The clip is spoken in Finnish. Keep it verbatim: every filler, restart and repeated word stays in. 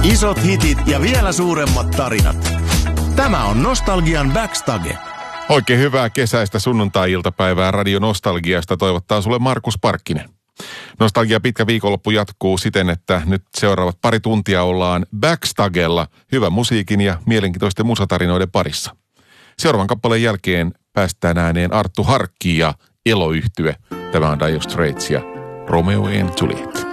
Isot hitit ja vielä suuremmat tarinat. Tämä on Nostalgian Backstage. Oikein hyvää kesäistä sunnuntai-iltapäivää Radio Nostalgiasta toivottaa sulle Markus Parkkinen. Nostalgia pitkä viikonloppu jatkuu siten, että nyt seuraavat pari tuntia ollaan Backstagella hyvän musiikin ja mielenkiintoisten musatarinoiden parissa. Seuraavan kappaleen jälkeen päästään ääneen Arttu Harkki ja Elo-yhtye. Tämä on Dire Straits ja Romeo and Juliet.